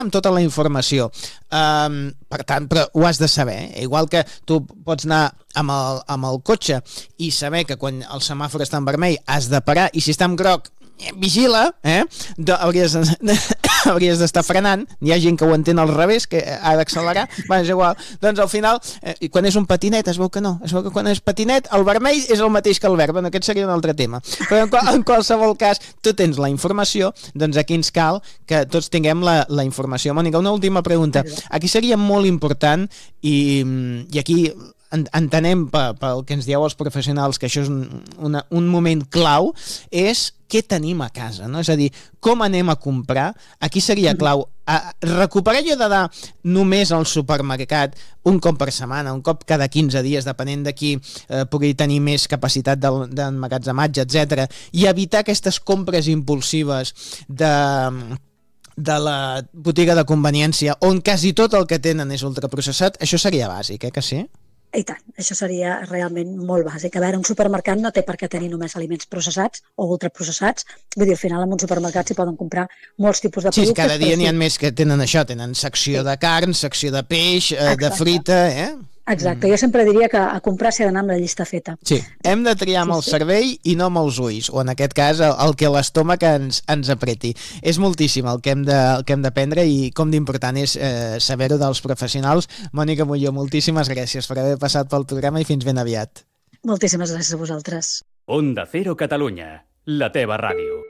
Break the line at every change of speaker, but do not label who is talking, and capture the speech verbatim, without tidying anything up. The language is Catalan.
amb tota la informació. Um, per tant, però ho has de saber. Eh? Igual que tu pots anar amb el, amb el cotxe i saber que quan el semàfor està en vermell has de parar, i si està en groc, vigila, eh? De, hauries, de, hauries d'estar frenant. Hi ha gent que ho entén al revés, que ha d'accelerar. Bueno, és igual. Doncs al final, eh, quan és un patinet, es veu que no. Es veu que quan és patinet, el vermell és el mateix que el verd. Bueno, aquest seria un altre tema. Però en, qual, en qualsevol cas, tu tens la informació, doncs aquí ens cal que tots tinguem la, la informació. Mònica, una última pregunta. Aquí seria molt important, i, i aquí entenem pel que ens dieu els professionals que això és un, una, un moment clau, és què tenim a casa, no? És a dir, com anem a comprar. Aquí seria clau a recuperar allò d'anar només al supermercat un cop per setmana, un cop cada quinze dies, depenent de qui eh, pugui tenir més capacitat d'emmagatzematge, etcètera, i evitar aquestes compres impulsives de de la botiga de conveniència, on quasi tot el que tenen és ultraprocessat. Això seria bàsic, eh, que sí?
I tant, això seria realment molt bàsic. A veure, un supermercat no té per què tenir només aliments processats o ultraprocessats. Vull dir, al final en un supermercat s'hi poden comprar molts tipus de productes.
Sí, cada dia n'hi ha més que tenen això, tenen secció sí. de carn, secció de peix, eh, de fruita, eh?
Exacte, jo sempre diria que a comprar s'ha d'anar amb la llista feta.
Sí, hem de triar amb sí, el sí. cervell i no amb els ulls, o en aquest cas el, el que l'estómac ens, ens apreti. És moltíssim el que hem de, el que hem d'aprendre, i com d'important és eh, saber-ho dels professionals. Mònica Molló, moltíssimes gràcies per haver passat pel programa i fins ben aviat.
Moltíssimes gràcies a vosaltres.
Onda Cero Catalunya, la teva ràdio.